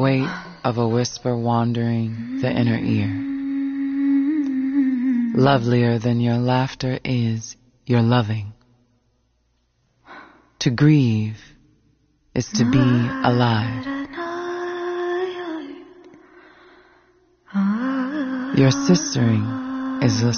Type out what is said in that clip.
weight of a whisper wandering the inner ear. Lovelier than your laughter is your loving. To grieve is to be alive. Your sistering is a